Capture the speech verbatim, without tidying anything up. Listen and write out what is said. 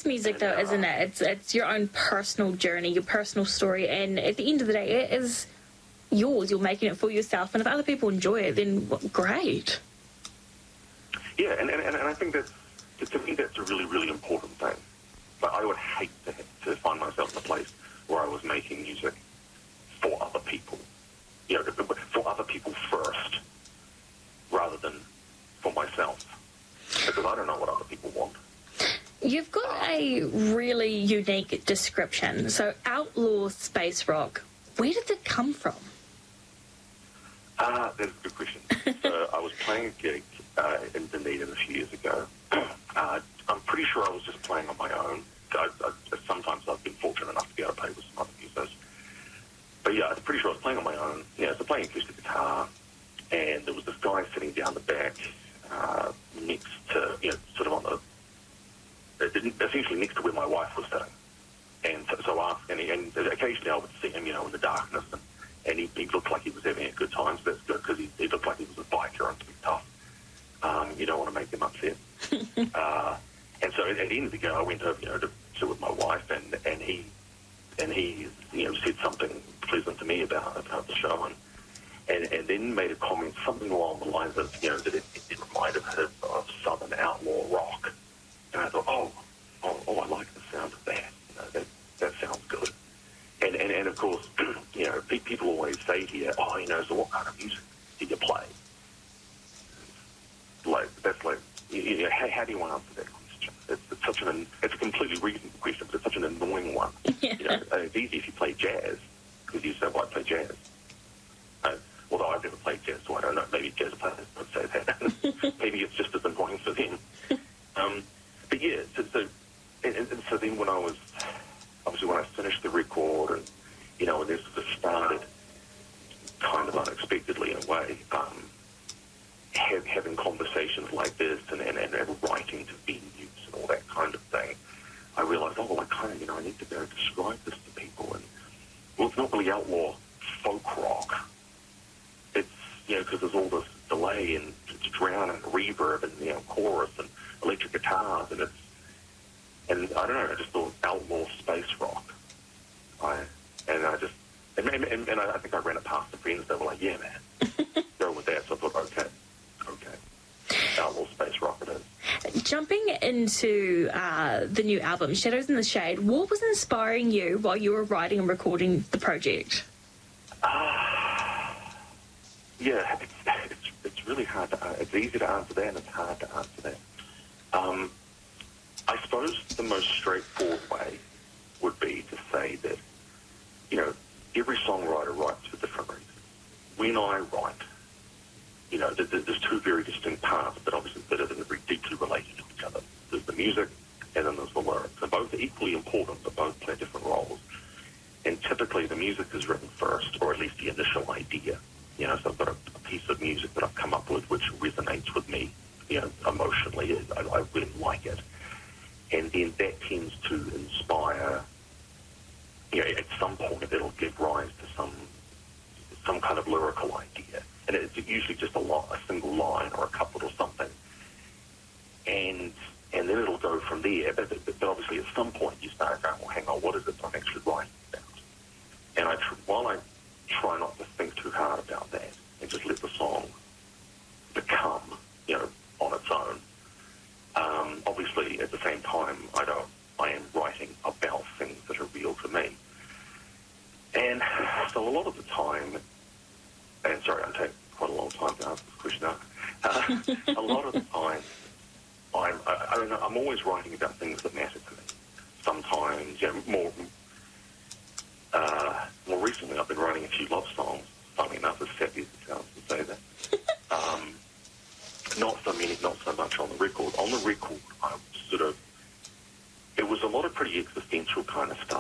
That's music, though, isn't it? It's it's your own personal journey, your personal story, and at the end of the day, it is yours. You're making it for yourself, and if other people enjoy it, then what, great. Yeah, and, and, and I think that's, to me, that's a really, really important thing. But I would hate to, to find myself in a place where I was making music for other people. You know, for other people first, rather than for myself. Because I don't know what other people want. You've got a really unique description. So, outlaw space rock, where did it come from? Uh, that's a good question. So, I was playing a gig uh, in Dunedin a few years ago. Uh, I'm pretty sure I was just playing on my own. I, I, sometimes I've been fortunate enough to be able to play with some other musicians. But yeah, I'm pretty sure I was playing on my own. Yeah, so playing acoustic guitar, and there was this guy sitting down the back uh, next to, you know, sort of on the, essentially next to where my wife was sitting. And so, so I asked, and, he, and occasionally I would see him, you know, in the darkness, and, and he, he looked like he was having a good time, so that's good, because he, he looked like he was a biker and pretty tough. Um, you don't want to make him upset. uh, and so at, at the end of the go, I went over, you know, to sit with my wife, and, and he, and he, you know, said something pleasant to me about, about the show, and, and, and then made a comment, something along the lines of, you know, that it, it reminded him of Southern outlaw rock. And I thought, oh, oh, oh, I like the sound of that. You know, that, that sounds good. And, and, and of course, you know, people always say here, oh, you know, so what kind of music do you play? Like, that's like, you know, how, how do you want to answer that question? It's, it's such an, it's a completely reasonable question, but it's such an annoying one. Yeah. You know, it's easy if you play jazz, because you say, well, I play jazz. Uh, although I've never played jazz, so I don't know, maybe jazz players would say that. Maybe it's just as annoying for them. Um, but yeah, so, so and, and so then when I was, obviously when I finished the record, and, you know, and this sort of started kind of unexpectedly in a way, um, have, having conversations like this and, and, and writing to venues and all that kind of thing, I realized, oh, well, I kind of, you know, I need to be able to describe this to people. And, well, it's not really outlaw folk rock. It's, you know, because there's all this delay and it's drown and reverb and, you know, chorus and electric guitars, and it's, and I don't know, I just thought outlaw space rock. I, and I just, and, and, and I think I ran it past the friends, they were like, yeah, man, go with that. So I thought, okay, okay, outlaw space rock it is. Jumping into uh, the new album, Shadows in the Shade, what was inspiring you while you were writing and recording the project? Uh, yeah, it's, it's, it's really hard to, uh, it's easy to answer that and it's hard to answer that. Um, I suppose the most straightforward way would be to say that, you know, every songwriter writes for different reasons. When I write, you know, there's two very distinct parts, but obviously that are very deeply related to each other. There's the music, and then there's the lyrics. And both are equally important, but both play different roles. And typically the music is written first, or at least the initial idea. You know, so I've got a, a piece of music that I've come up with which resonates with me, you know, emotionally. I, I really like it. And then that tends to inspire, you know, at some point it'll give rise to some some kind of lyrical idea. And it's usually just a, lot, a single line or a couplet or something. And and then it'll go from there. But, but, but obviously at some point you start going, well, hang on, what is it I'm actually writing about? And I tr- while I try not to think too hard about that and just let the song become, you know, on its own, um, obviously at the same time I don't, I am writing about things that are real to me. And so a lot of the time, and sorry, I'm taking quite a long time to answer this question now. Uh, a lot of the time, I'm, I, I don't know, I'm always writing about things that matter to me. Sometimes, you know, more, uh, more recently I've been writing a few love songs, funnily enough, as sappy as it sounds to say that. Um, not so many, not so much on the record. On the record, I was sort of, it was a lot of pretty existential kind of stuff.